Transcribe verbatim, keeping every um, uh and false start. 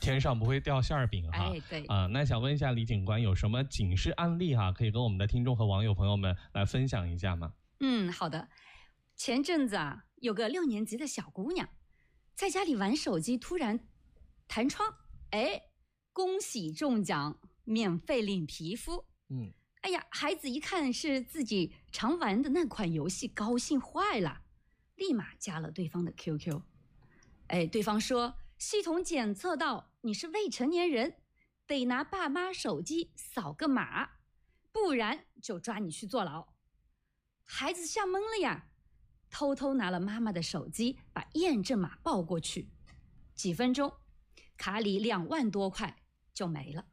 天上不会掉馅儿饼哈。 哎，对啊、呃，那想问一下李警官，有什么警示案例哈，可以跟我们的听众和网友朋友们来分享一下吗？ 嗯，好的。前阵子啊，有个六年级的小姑娘在家里玩手机，突然弹窗，哎，恭喜中奖，免费领皮肤。 嗯， 哎呀，孩子一看是自己常玩的那款游戏，高兴坏了，立马加了对方的 Q Q。哎，对方说系统检测到你是未成年人，得拿爸妈手机扫个码，不然就抓你去坐牢。孩子吓懵了呀，偷偷拿了妈妈的手机，把验证码报过去，几分钟，卡里两万多块就没了。